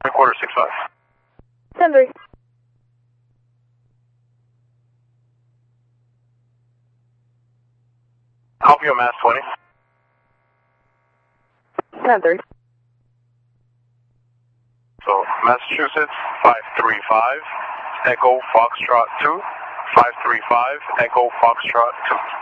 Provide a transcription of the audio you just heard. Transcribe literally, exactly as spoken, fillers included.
Three quarter six five. ten three. Alpha Mass twenty. ten three. So Massachusetts five three five, Echo Foxtrot two, five three five, Echo Foxtrot two.